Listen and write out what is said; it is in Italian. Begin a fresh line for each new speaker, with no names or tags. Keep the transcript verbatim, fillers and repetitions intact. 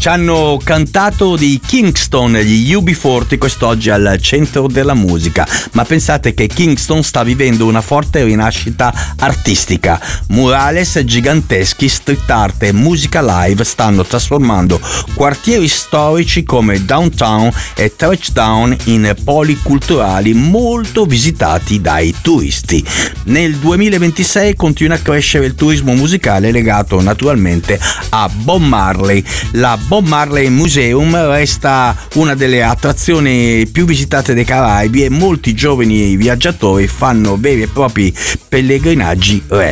Ci hanno cantato di Kingston, gli U B quaranta, quest'oggi al centro della musica. Ma pensate che Kingston sta vivendo una forte rinascita artistica. Murales giganteschi, street art e musica live stanno trasformando quartieri storici come Downtown e Touchdown in poli culturali molto visitati dai turisti. Nel duemilaventisei continua a crescere il turismo musicale legato naturalmente a Bob Marley. La Bob Marley Museum resta una delle attrazioni più visitate dei Caraibi e molti giovani viaggiatori fanno veri e propri pellegrinaggi